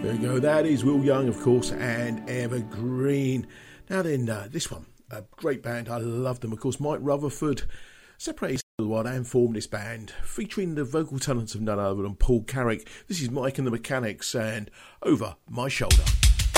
There you go, that is Will Young, of course, and Evergreen. Now then, this one, a great band, I love them, of course, Mike Rutherford separated a little while and formed this band, featuring the vocal talents of none other than Paul Carrick. This is Mike and the Mechanics and Over My Shoulder.